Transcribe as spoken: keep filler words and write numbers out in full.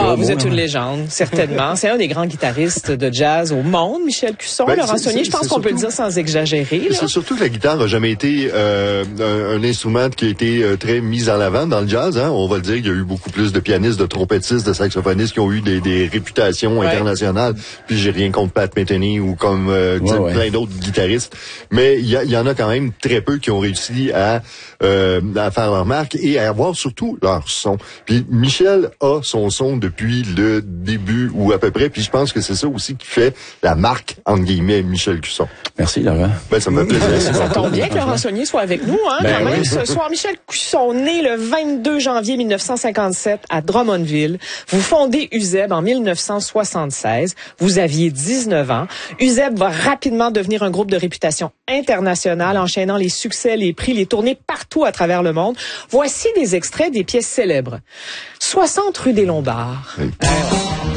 Ah, vous bon, êtes hein. une légende, certainement. C'est un des grands guitaristes de jazz au monde, Michel Cusson, Ben, Laurent c'est- Saunier. Je c'est- pense c'est qu'on peut le surtout- dire sans exagérer. Là. C'est surtout que la guitare n'a jamais été euh, un, un instrument qui a été euh, très mis en avant dans le jazz. Hein. On va le dire, il y a eu beaucoup plus de pianistes, de trompettistes, de saxophonistes qui ont eu des, des réputations Ouais. internationales. Puis j'ai rien contre Pat Metheny ou comme euh, Ouais, ouais. plein d'autres guitaristes. Mais il y, a- il y en a quand même très peu qui ont réussi à, euh, à faire leur marque et à avoir surtout leur son. Puis Michel a son son depuis le début ou à peu près. Puis je pense que c'est ça aussi qui fait la marque, entre guillemets, Michel Cusson. Merci, Laurent. Ben, ça me fait plaisir. Ça tombe bien que Laurent Saunier soit avec nous, hein, Ben quand même. oui. Ce soir, Michel Cusson, né le vingt-deux janvier mille neuf cent cinquante-sept à Drummondville. Vous fondez U Z E B en mille neuf cent soixante-seize. Vous aviez dix-neuf ans. U Z E B va rapidement devenir un groupe de réputation internationale, enchaînant les succès, les prix, les tournées partout à travers le monde. Voici des extraits des pièces célèbres. soixante rue des Lombards. Oui. Euh,